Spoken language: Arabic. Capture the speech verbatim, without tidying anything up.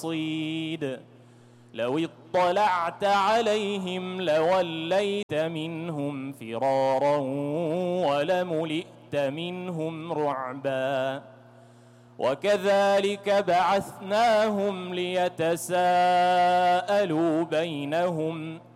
صيد لو اطلعت عليهم لوليت منهم فرارا ولملئت منهم رعبا وكذلك بعثناهم ليتساءلوا بينهم